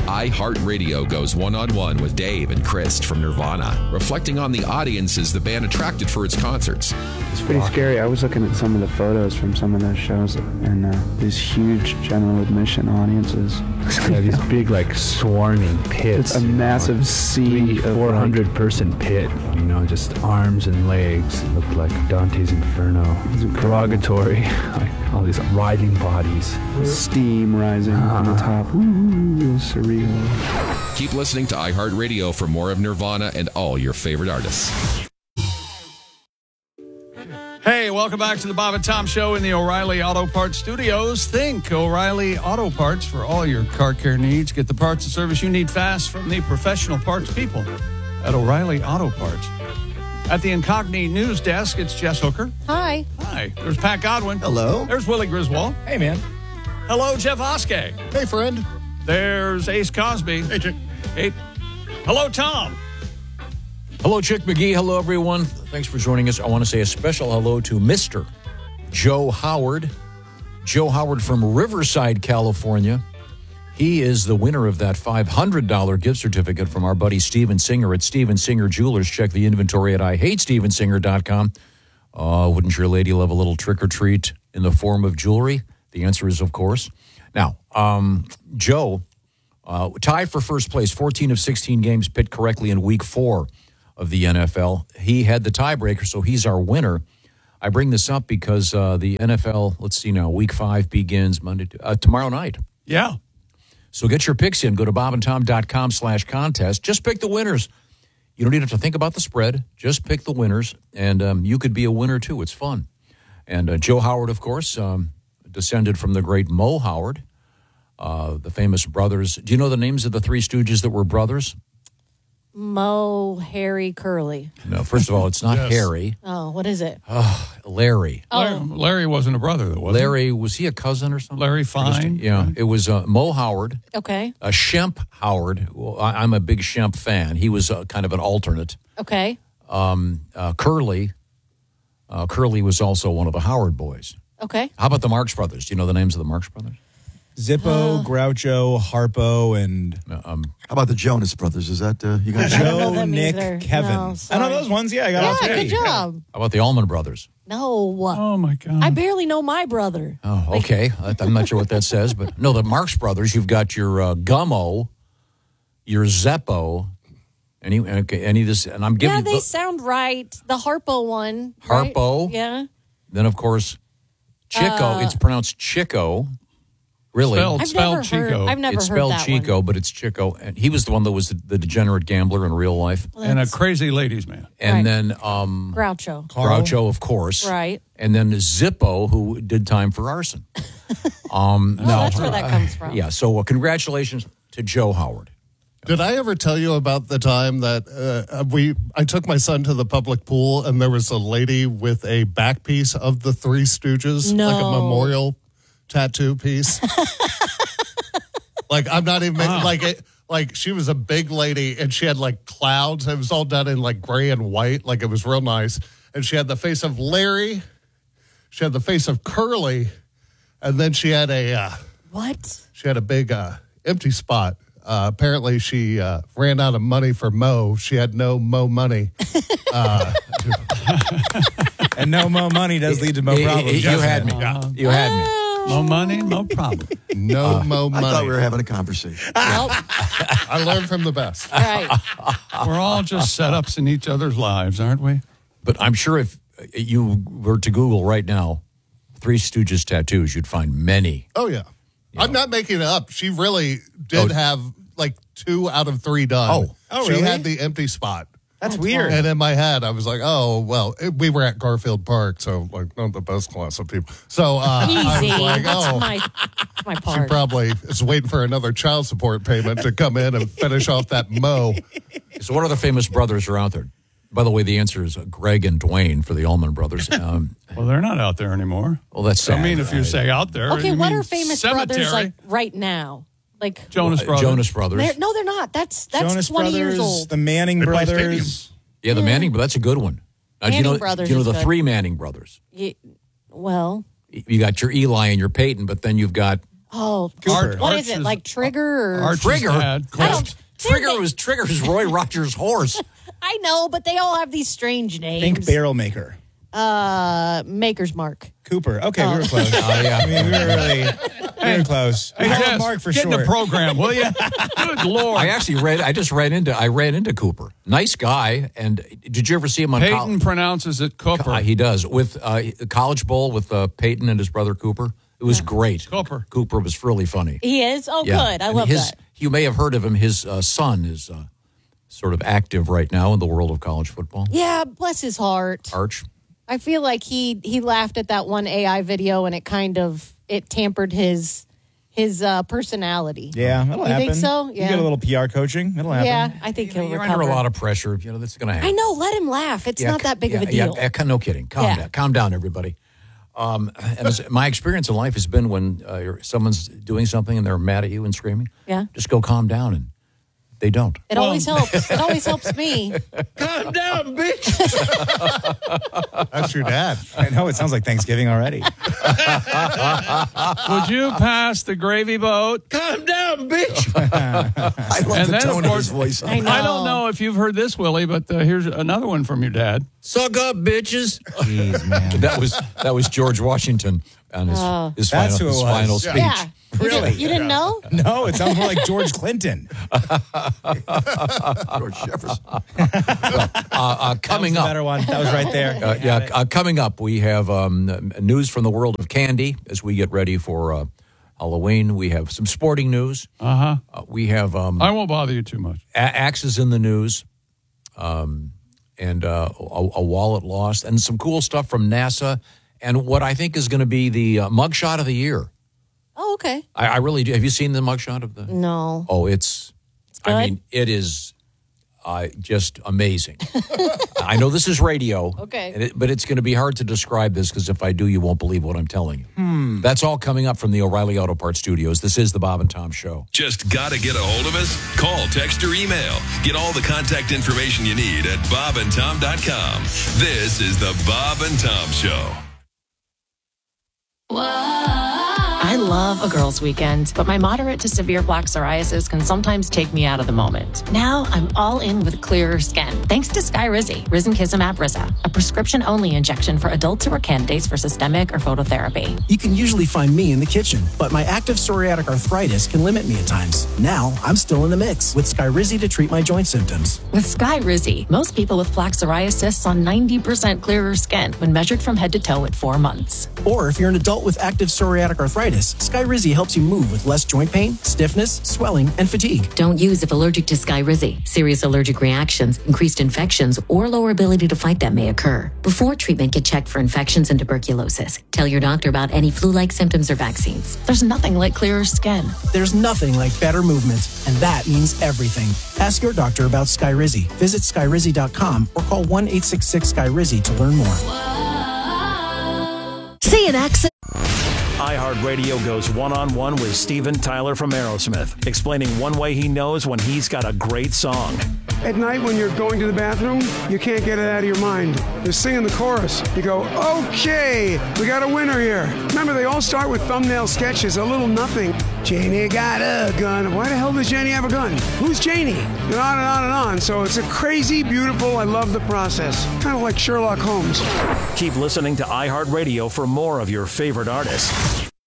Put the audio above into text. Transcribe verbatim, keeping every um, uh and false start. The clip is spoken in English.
iHeartRadio goes one-on-one with Dave and Chris from Nirvana, reflecting on the audiences the band attracted for its concerts. It's pretty scary. I was looking at some of the photos from some of those shows, and uh, these huge general admission audiences. Yeah, these big, like, swarming pits. It's a massive know, sea three, four hundred like, person pit. You know, just arms and legs. It looked like Dante's Inferno. Derogatory. Like all these writhing bodies. Steam rising uh, on the top. Ooh, surreal. Keep listening to iHeartRadio for more of Nirvana and all your favorite artists. Hey, welcome back to the Bob and Tom Show in the O'Reilly Auto Parts Studios. Think O'Reilly Auto Parts for all your car care needs. Get the parts and service you need fast from the professional parts people at O'Reilly Auto Parts. At the Incognito News Desk, it's Jess Hooker. Hi. Hi. There's Pat Godwin. Hello. There's Willie Griswold. Hey, man. Hello, Jeff Oskey. Hey, friend. There's Ace Cosby. Hey, Chick. Hey. Hello, Tom. Hello, Chick McGee. Hello, everyone. Thanks for joining us. I want to say a special hello to Mister Joe Howard. Joe Howard from Riverside, California. He is the winner of that five hundred dollars gift certificate from our buddy Steven Singer at Steven Singer Jewelers. Check the inventory at I hate steven singer dot com. Uh, wouldn't your lady love a little trick or treat in the form of jewelry? The answer is, of course. Now, um, Joe, uh, tied for first place, fourteen of sixteen games picked correctly in week four of the N F L. He had the tiebreaker, so he's our winner. I bring this up because uh, the N F L, let's see now, week five begins Monday, uh, tomorrow night. Yeah. So get your picks in. Go to bob and tom dot com slash contest. Just pick the winners. You don't need to think about the spread. Just pick the winners, and um, you could be a winner, too. It's fun. And uh, Joe Howard, of course, um, descended from the great Mo Howard, uh, the famous brothers. Do you know the names of the three Stooges that were brothers? Mo, Harry, Curly. No, first of all, it's not Yes. Harry. Oh, what is it? Oh, Larry. Larry, Oh. Larry wasn't a brother, though, was he? Larry, was he a cousin or something? Larry Fine. Yeah, it was uh, Mo Howard. Okay. Uh, Shemp Howard. Well, I, I'm a big Shemp fan. He was uh, kind of an alternate. Okay. Um, uh, Curly. Uh, Curly was also one of the Howard boys. Okay. How about the Marx Brothers? Do you know the names of the Marx Brothers? Zippo, Groucho, Harpo, and Uh, um, How about the Jonas Brothers? Is that, uh, you got I don't know Joe, them Nick, either. Kevin. No, I know sorry. those ones. Yeah, I got all Yeah, three. good job. how about the Allman Brothers? No. Oh, my God. I barely know my brother. Oh, okay. I- I'm not sure what that says, but no, the Marx Brothers. You've got your uh, Gummo, your Zeppo, any okay, any of this, and I'm giving Yeah, you they the- sound right. The Harpo one. right? Harpo. Yeah. Then of course, Chico. Uh, it's pronounced Chico. Really, Spelled, I've spelled never heard. Chico. I've never it's heard spelled that Chico, one. but it's Chico, and he was the one that was the, the degenerate gambler in real life. Well, and a that's crazy ladies' man. And Right. then um, Groucho. Carl? Groucho, of course, Right. And then Zippo, who did time for arson. um, Well, now, that's where that comes from. yeah. So uh, congratulations to Joe Howard. Did I ever tell you about the time that uh, we I took my son to the public pool and there was a lady with a back piece of the Three Stooges, No. like a memorial tattoo piece? Like I'm not even making, like it. Like she was a big lady and she had like clouds. It was all done in like gray and white. Like it was real nice. And she had the face of Larry. She had the face of Curly, and then she had a uh, What? she had a big uh, empty spot. Uh, apparently, she uh, ran out of money for Mo. She had no Mo money. Uh, And no mo money does lead to mo You- problems. You, you had me. Yeah. You had me. No money, no problem. no Mo I money. thought we were having a conversation. Nope. I learned from the best. Right. We're all just setups in each other's lives, aren't we? But I'm sure if you were to Google right now, Three Stooges tattoos, you'd find many. Oh, yeah. I'm not making it up. She really did Oh. have like two out of three done. Oh. Oh, She really? had the empty spot. That's That's weird. And in my head, I was like, oh, well, it, we were at Garfield Park, so like not the best class of people. So uh, I Easy. was like, That's oh, my, that's my she part. probably is waiting for another child support payment to come in and finish off that Mo. So what other famous brothers are out there? By the way, the answer is Greg and Dwayne for the Allman Brothers. Um, Well, they're not out there anymore. well, that's sad. I mean, if you I- say out there, Okay, you what mean are famous cemetery. brothers like right now? Like Jonas Uh, Brothers. Jonas Brothers. they're- no, they're not. That's that's Jonas twenty Brothers, years old. the Manning They play Brothers. Yeah, the Manning, but that's a good one. Now, do you Manning know, Brothers do you know is the good. three Manning brothers? Ye- well, You got your Eli and your Peyton, but then you've got Oh, Cooper. what Arch is it? is- Like Trigger or Arch's Trigger? dad, I Clint. don't. Trigger was Trigger is Roy Rogers' horse. I know, but they all have these strange names. Think barrel maker. Uh, Maker's Mark. Cooper. Okay, we were Oh. close. Oh, yeah. I mean, we were really we were close. Hey, Harold Jess, Mark for get in short. the program, will you? Good Lord. I actually read. I just ran into. I ran into Cooper. Nice guy. And did you ever see him on? Peyton Col- pronounces it Cooper. Uh, he does with uh, College Bowl with uh, Peyton and his brother Cooper. It was great. Cooper. Cooper was really funny. He is? Oh, Yeah. good. I And love his, that. You may have heard of him. His uh, son is uh, sort of active right now in the world of college football. Yeah, bless his heart. Arch. I feel like he he laughed at that one A I video and it kind of it tampered his his uh, personality. Yeah, that'll You happen. think so? You Yeah. get a little P R coaching. It'll happen. Yeah, I think he'll You're recover. under a lot of pressure. You know that's going to happen. I know. Let him laugh. It's Yeah, not that big yeah, of a deal. Yeah, yeah, no kidding. Calm Yeah. down. Calm down, everybody. Um, and as- my experience in life has been when uh, you're, someone's doing something and they're mad at you and screaming. Yeah. Just go calm down, and they don't. It always helps. It always helps me. Calm down, bitch. That's your dad. I know it sounds like Thanksgiving already. Would you pass the gravy boat? Calm down, bitch. I love And the then, of tone of course- his voice. I know. I don't know if you've heard this, Willie, but uh, here's another one from your dad. Suck up, bitches. Jeez, man. That was that was George Washington on his Oh. his, That's final, who it his was. final Yeah. speech. Yeah. You Really? didn't, you didn't know? No, it sounds more like George Clinton. George Jefferson. Uh, uh, coming that was the up. better one. That was right there. Uh, yeah, uh, coming up, we have um, news from the world of candy as we get ready for uh, Halloween. We have some sporting news. Uh-huh. Uh, we have um, I won't bother you too much. a- axes in the news, um, and uh, a, a wallet lost, and some cool stuff from NASA, and what I think is going to be the uh, mugshot of the year. Oh, okay. I, I really do. Have you seen the mugshot of the? No. Oh, it's. good? I mean, it is uh, just amazing. I know this is radio. Okay. and it- but it's going to be hard to describe this because if I do, you won't believe what I'm telling you. Hmm. That's all coming up from the O'Reilly Auto Parts Studios. This is the Bob and Tom Show. Just got to get a hold of us? Call, text, or email. Get all the contact information you need at bob and tom dot com. This is the Bob and Tom Show. I love a girls' weekend, but my moderate to severe plaque psoriasis can sometimes take me out of the moment. Now I'm all in with clearer skin, thanks to Skyrizi, Risankizumab Riza, a prescription-only injection for adults who are candidates for systemic or phototherapy. You can usually find me in the kitchen, but my active psoriatic arthritis can limit me at times. Now, I'm still in the mix with Skyrizi to treat my joint symptoms. With Skyrizi, most people with plaque psoriasis saw ninety percent clearer skin when measured from head to toe at four months. Or if you're an adult with active psoriatic arthritis, Skyrizi helps you move with less joint pain, stiffness, swelling, and fatigue. Don't use if allergic to Skyrizi. Serious allergic reactions, increased infections, or lower ability to fight them may occur. Before treatment, get checked for infections and tuberculosis. Tell your doctor about any flu-like symptoms or vaccines. There's nothing like clearer skin. There's nothing like better movement, and that means everything. Ask your doctor about Skyrizi. Visit skyrizi dot com or call one eight six six Skyrizi to learn more. See an accent. iHeartRadio goes one-on-one with Steven Tyler from Aerosmith, explaining one way he knows when he's got a great song. At night when you're going to the bathroom, you can't get it out of your mind. You're singing the chorus. You go, okay, we got a winner here. Remember, they all start with thumbnail sketches, a little nothing. Janie got a gun. Why the hell does Janie have a gun? Who's Janie? And on and on and on. So it's a crazy, beautiful, I love the process. Kind of like Sherlock Holmes. Keep listening to iHeartRadio for more of your favorite artists.